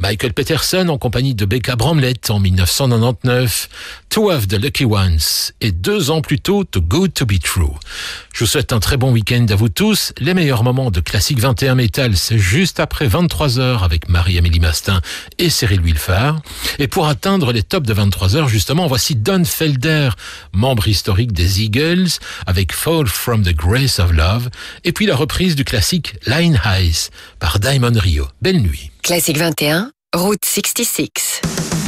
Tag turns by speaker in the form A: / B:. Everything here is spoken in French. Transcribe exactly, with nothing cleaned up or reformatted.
A: Michael Peterson en compagnie de Becca Bramlett en dix-neuf cent quatre-vingt-dix-neuf, Two of the Lucky Ones et deux ans plus tôt Too Good to Be True. Je vous souhaite un très bon week-end à vous tous. Les meilleurs moments de Classique vingt et un Métal, c'est juste après vingt-trois heures avec Marie-Amélie Mastin et Cyril Wilfard. Et pour atteindre les tops de vingt-trois heures, justement, voici Don Felder, membre historique des Eagles, avec Fall from the Grace of Love, et puis la reprise du classique Line Highs par Diamond Rio. Belle nuit.
B: Classique vingt et un, Route soixante-six.